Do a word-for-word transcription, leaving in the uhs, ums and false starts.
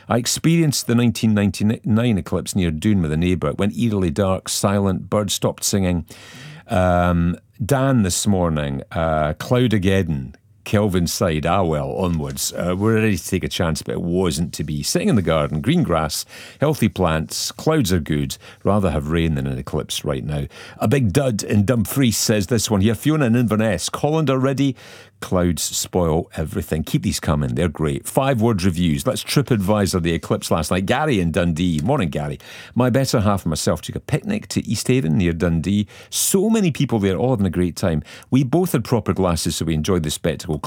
I experienced the nineteen ninety-nine eclipse near Doon with a neighbour. It went eerily dark, silent, birds stopped singing. Um, Dan this morning, uh, Cloudageddon, Kelvin side, ah well, onwards. Uh, we're ready to take a chance, but it wasn't to be. Sitting in the garden, green grass, healthy plants, clouds are good. Rather have rain than an eclipse right now. A big dud in Dumfries says this one here. Fiona in Inverness, Colander ready. Clouds spoil everything. Keep these coming, they're great. Five word reviews. Let's TripAdvisor the eclipse last night. Gary in Dundee. Morning, Gary. My better half and myself took a picnic to Easthaven near Dundee. So many people there, all having a great time. We both had proper glasses, so we enjoyed the spectacle.